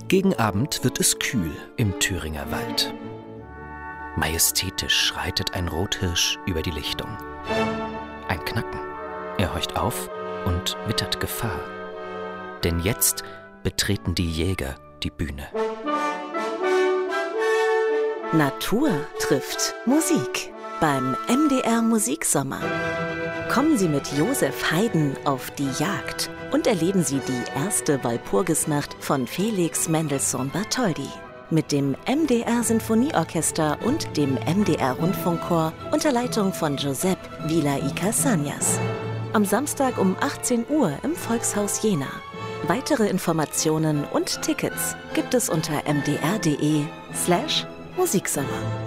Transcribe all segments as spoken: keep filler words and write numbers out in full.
Gegen Abend wird es kühl im Thüringer Wald. Majestätisch schreitet ein Rothirsch über die Lichtung. Ein Knacken. Er horcht auf und wittert Gefahr. Denn jetzt betreten die Jäger die Bühne. Natur trifft Musik beim M D R Musiksommer. Kommen Sie mit Josef Haydn auf die Jagd und erleben Sie die erste Walpurgisnacht von Felix Mendelssohn Bartholdy. Mit dem M D R Sinfonieorchester und dem M D R Rundfunkchor unter Leitung von Giuseppe Villa-i-Cassagnas. Am Samstag um achtzehn Uhr im Volkshaus Jena. Weitere Informationen und Tickets gibt es unter mdr.de slash Musiksommer.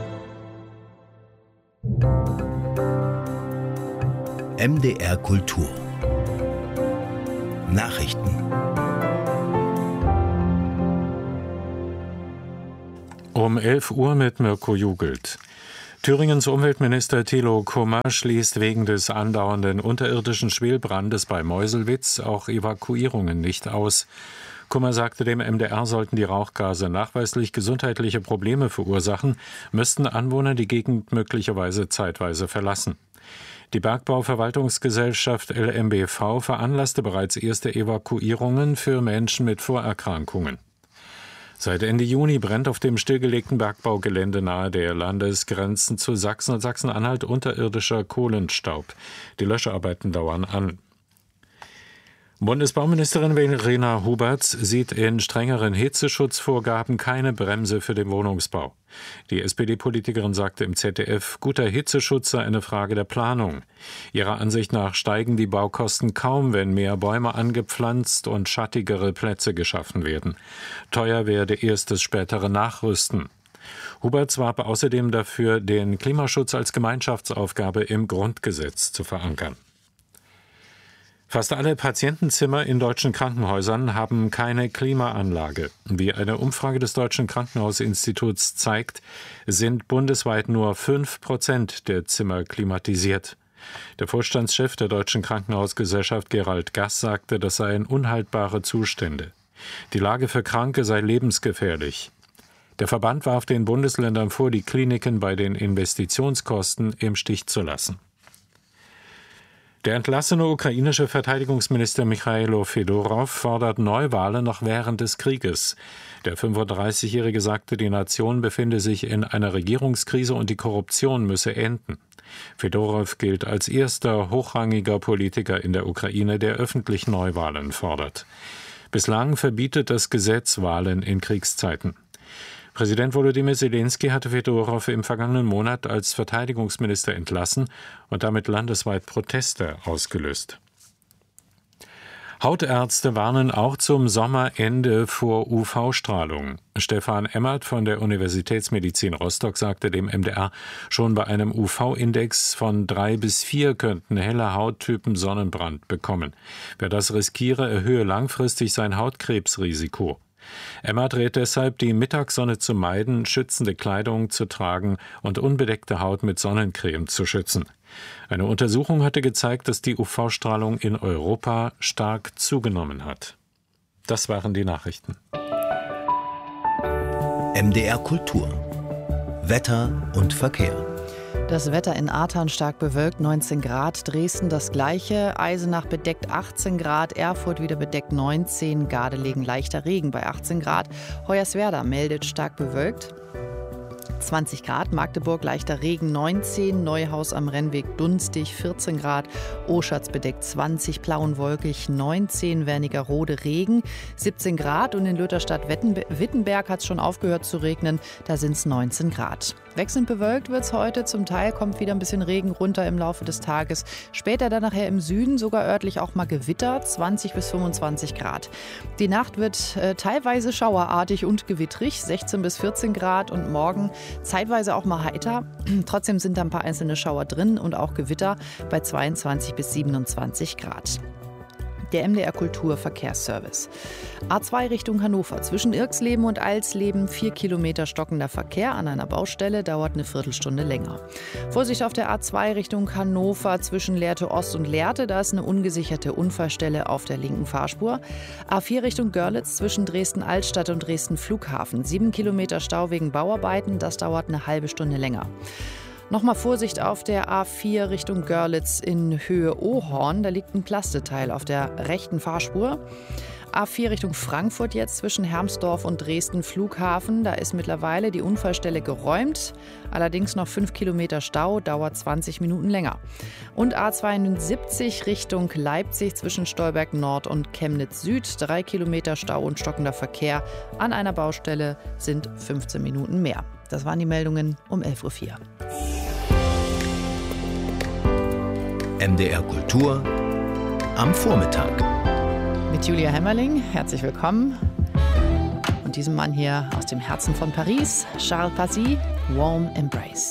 M D R Kultur Nachrichten. Um elf Uhr mit Mirko Jugelt. Thüringens Umweltminister Thilo Kummer schließt wegen des andauernden unterirdischen Schwelbrandes bei Meuselwitz auch Evakuierungen nicht aus. Kummer sagte, dem M D R sollten die Rauchgase nachweislich gesundheitliche Probleme verursachen, müssten Anwohner die Gegend möglicherweise zeitweise verlassen. Die Bergbauverwaltungsgesellschaft L M B V veranlasste bereits erste Evakuierungen für Menschen mit Vorerkrankungen. Seit Ende Juni brennt auf dem stillgelegten Bergbaugelände nahe der Landesgrenzen zu Sachsen und Sachsen-Anhalt unterirdischer Kohlenstaub. Die Löscharbeiten dauern an. Bundesbauministerin Verena Huberts sieht in strengeren Hitzeschutzvorgaben keine Bremse für den Wohnungsbau. Die S P D-Politikerin sagte im Z D F, guter Hitzeschutz sei eine Frage der Planung. Ihrer Ansicht nach steigen die Baukosten kaum, wenn mehr Bäume angepflanzt und schattigere Plätze geschaffen werden. Teuer werde erst das spätere Nachrüsten. Huberts warb außerdem dafür, den Klimaschutz als Gemeinschaftsaufgabe im Grundgesetz zu verankern. Fast alle Patientenzimmer in deutschen Krankenhäusern haben keine Klimaanlage. Wie eine Umfrage des Deutschen Krankenhausinstituts zeigt, sind bundesweit nur fünf Prozent der Zimmer klimatisiert. Der Vorstandschef der Deutschen Krankenhausgesellschaft Gerald Gass sagte, das seien unhaltbare Zustände. Die Lage für Kranke sei lebensgefährlich. Der Verband warf den Bundesländern vor, die Kliniken bei den Investitionskosten im Stich zu lassen. Der entlassene ukrainische Verteidigungsminister Michailo Fedorow fordert Neuwahlen noch während des Krieges. Der fünfunddreißigjährige sagte, die Nation befinde sich in einer Regierungskrise und die Korruption müsse enden. Fedorow gilt als erster hochrangiger Politiker in der Ukraine, der öffentlich Neuwahlen fordert. Bislang verbietet das Gesetz Wahlen in Kriegszeiten. Präsident Volodymyr Zelensky hatte Fedorow im vergangenen Monat als Verteidigungsminister entlassen und damit landesweit Proteste ausgelöst. Hautärzte warnen auch zum Sommerende vor U V-Strahlung. Stefan Emmert von der Universitätsmedizin Rostock sagte dem M D R, schon bei einem U V-Index von drei bis vier könnten helle Hauttypen Sonnenbrand bekommen. Wer das riskiere, erhöhe langfristig sein Hautkrebsrisiko. Emmert rät deshalb, die Mittagssonne zu meiden, schützende Kleidung zu tragen und unbedeckte Haut mit Sonnencreme zu schützen. Eine Untersuchung hatte gezeigt, dass die U V-Strahlung in Europa stark zugenommen hat. Das waren die Nachrichten. M D R Kultur. Wetter und Verkehr. Das Wetter in Ahrtal stark bewölkt, neunzehn Grad, Dresden das gleiche, Eisenach bedeckt achtzehn Grad, Erfurt wieder bedeckt neunzehn, Gardelegen leichter Regen bei achtzehn Grad, Hoyerswerda meldet stark bewölkt, zwanzig Grad, Magdeburg leichter Regen neunzehn, Neuhaus am Rennweg dunstig vierzehn Grad, Oschatz bedeckt zwanzig, Plauen wolkig neunzehn, Wernigerode Regen siebzehn Grad und in Lütherstadt-Wittenberg hat es schon aufgehört zu regnen, da sind es neunzehn Grad. Wechselnd bewölkt wird es heute, zum Teil kommt wieder ein bisschen Regen runter im Laufe des Tages. Später dann nachher im Süden sogar örtlich auch mal Gewitter, zwanzig bis fünfundzwanzig Grad. Die Nacht wird äh, teilweise schauerartig und gewittrig, sechzehn bis vierzehn Grad und morgen zeitweise auch mal heiter. Trotzdem sind da ein paar einzelne Schauer drin und auch Gewitter bei zweiundzwanzig bis siebenundzwanzig Grad. Der M D R Kultur Verkehrsservice. A zwei Richtung Hannover. Zwischen Irxleben und Alsleben vier Kilometer stockender Verkehr an einer Baustelle, dauert eine Viertelstunde länger. Vorsicht auf der A zwei Richtung Hannover zwischen Lehrte Ost und Lehrte. Da ist eine ungesicherte Unfallstelle auf der linken Fahrspur. A vier Richtung Görlitz zwischen Dresden-Altstadt und Dresden-Flughafen. Sieben Kilometer Stau wegen Bauarbeiten. Das dauert eine halbe Stunde länger. Nochmal Vorsicht auf der A vier Richtung Görlitz in Höhe Ohorn. Da liegt ein Plasteteil auf der rechten Fahrspur. A vier Richtung Frankfurt jetzt zwischen Hermsdorf und Dresden Flughafen. Da ist mittlerweile die Unfallstelle geräumt. Allerdings noch fünf Kilometer Stau, dauert zwanzig Minuten länger. Und A zweiundsiebzig Richtung Leipzig zwischen Stolberg Nord und Chemnitz Süd. Drei Kilometer Stau und stockender Verkehr. An einer Baustelle sind fünfzehn Minuten mehr. Das waren die Meldungen um elf Uhr vier. M D R Kultur am Vormittag. Mit Julia Hemmerling, herzlich willkommen. Und diesem Mann hier aus dem Herzen von Paris, Charles Passy, Warm Embrace.